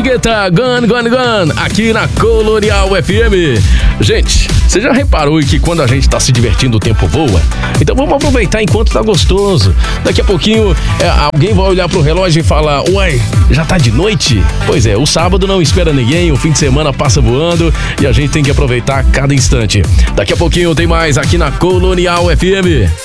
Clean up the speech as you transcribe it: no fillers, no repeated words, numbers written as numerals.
Guetta, Gone, Gone, Gone, aqui na Colonial FM. Gente, você já reparou que quando a gente tá se divertindo o tempo voa? Então vamos aproveitar enquanto tá gostoso. Daqui a pouquinho alguém vai olhar pro relógio e falar: uai, já tá de noite? Pois é, o sábado não espera ninguém, o fim de semana passa voando e a gente tem que aproveitar cada instante. Daqui a pouquinho tem mais aqui na Colonial FM.